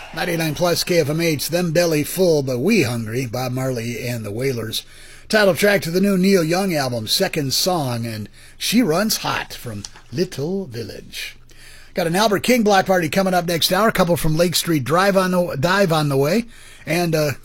99 plus KFMH, Them Belly Full But We Hungry, Bob Marley and the Wailers. Title track to the new Neil Young album, Second Song, and She Runs Hot from Little Village. Got an Albert King block party coming up next hour. A couple from Lake Street Dive on the way, and